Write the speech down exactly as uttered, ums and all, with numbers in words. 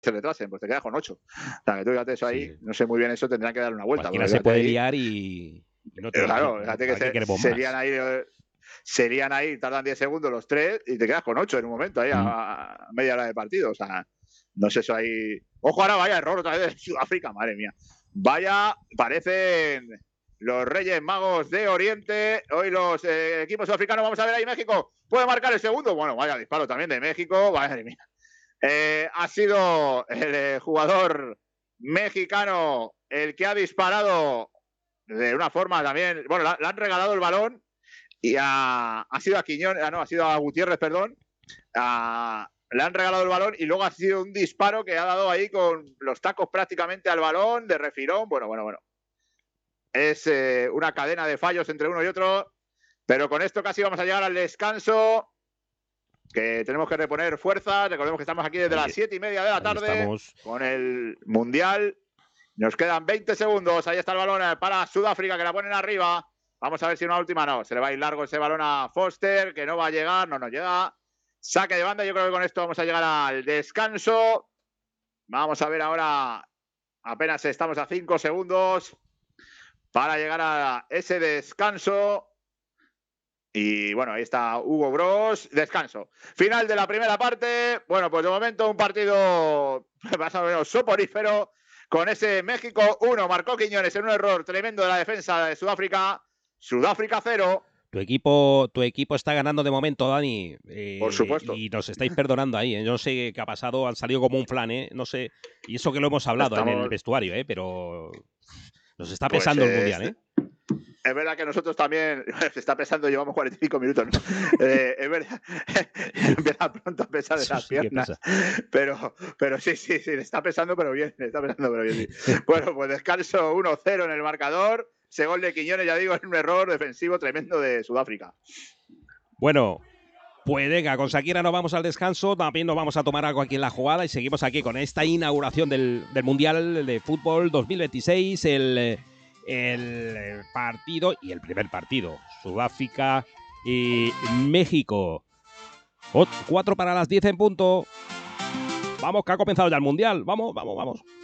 se retrasen, pues te quedas con ocho. O sea, que tú fíjate eso ahí, sí. No sé muy bien eso, tendrían que darle una vuelta. Cualquiera se puede ahí, liar y, y no te claro, fíjate que se, serían más? ahí, serían ahí, tardan diez segundos los tres y te quedas con ocho en un momento, ahí mm. a, a media hora de partido. O sea, no sé eso ahí. Ojo, ahora vaya error otra vez de Sudáfrica, madre mía. Vaya, parecen los Reyes Magos de Oriente. Hoy los eh, equipos sudafricanos, vamos a ver ahí México. ¿Puede marcar el segundo? Bueno, vaya disparo también de México, madre mía. Eh, ha sido el eh, jugador mexicano el que ha disparado de una forma también. Bueno, le han regalado el balón y a, ha sido a Quiñones, no, ha sido a Gutiérrez, perdón. A, le han regalado el balón y luego ha sido un disparo que ha dado ahí con los tacos prácticamente al balón, de refilón. Bueno, bueno, bueno. Es eh, una cadena de fallos entre uno y otro. Pero con esto casi vamos a llegar al descanso. Que tenemos que reponer fuerzas. Recordemos que estamos aquí desde las siete y media de la tarde con el Mundial. Nos quedan veinte segundos. Ahí está el balón para Sudáfrica, que la ponen arriba. Vamos a ver si una última no. Se le va a ir largo ese balón a Foster, que no va a llegar, no nos llega. Saque de banda. Yo creo que con esto vamos a llegar al descanso. Vamos a ver ahora. Apenas estamos a cinco segundos para llegar a ese descanso. Y bueno, ahí está Hugo Bros. Descanso. Final de la primera parte. Bueno, pues de momento un partido más o menos soporífero. Con ese México uno, marcó Quiñones en un error tremendo de la defensa de Sudáfrica. Sudáfrica cero. Tu equipo, tu equipo está ganando de momento, Dani. Eh, Por supuesto. Y nos estáis perdonando ahí. ¿eh? Yo no sé qué ha pasado, han salido como un flan, ¿eh? No sé. Y eso que lo hemos hablado Estamos... en el vestuario, ¿eh? Pero nos está pesando pues, eh, el Mundial, ¿eh? Es verdad que nosotros también, se está pesando, llevamos cuarenta y cinco minutos, ¿no? eh, es verdad, empieza pronto a pesar de las sí, piernas, pero, pero sí, sí, sí, le está pesando, pero bien, le está pesando, pero bien. Sí. Bueno, pues descanso uno cero en el marcador, ese gol de Quiñones, ya digo, es un error defensivo tremendo de Sudáfrica. Bueno, pues venga, con Shakira nos vamos al descanso, también nos vamos a tomar algo aquí en la jugada y seguimos aquí con esta inauguración del, del Mundial de Fútbol dos mil veintiséis, el... el partido y el primer partido, Sudáfrica y México. cuatro para las diez en punto. Vamos, que ha comenzado ya el Mundial. Vamos, vamos, vamos.